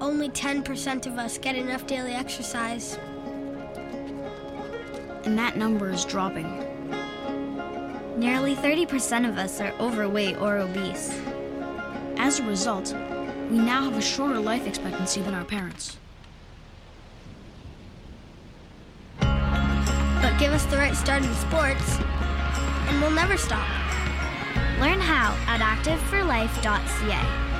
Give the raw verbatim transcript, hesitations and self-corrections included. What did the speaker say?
only ten percent of us get enough daily exercise. And that number is dropping. Nearly thirty percent of us are overweight or obese. As a result, we now have a shorter life expectancy than our parents. But give us the right start in sports, and we'll never stop. Learn how at active for life dot c a.